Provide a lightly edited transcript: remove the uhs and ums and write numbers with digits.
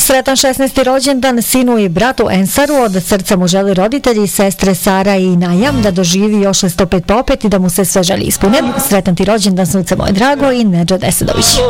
Sretan 16. rođendan sinu i bratu Ensaru, od srca mu želi roditelji i sestre Sara i Najam da doživi još 105 pa opet i da mu se sve želi ispune. Sretan ti rođendan, sunce moje drago, i Nedžad Esedović.